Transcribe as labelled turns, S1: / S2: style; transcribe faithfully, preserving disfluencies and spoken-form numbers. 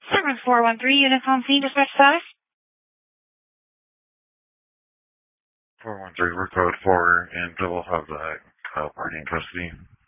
S1: seven four one three, Unicom, please dispatch status.
S2: four one three, we're code four, and we'll have the uh, party in custody.